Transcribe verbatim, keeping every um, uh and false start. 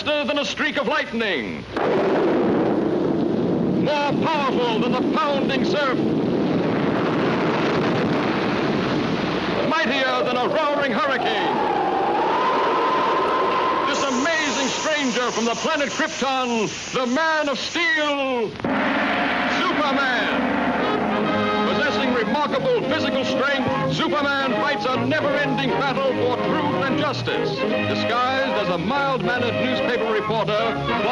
faster than a streak of lightning, more powerful than the pounding surf, mightier than a roaring hurricane. This amazing stranger from the planet Krypton, the Man of Steel, Superman. Possessing remarkable physical strength, Superman fights a never-ending battle for truth and justice. Disguised as a mild-mannered newspaper reporter,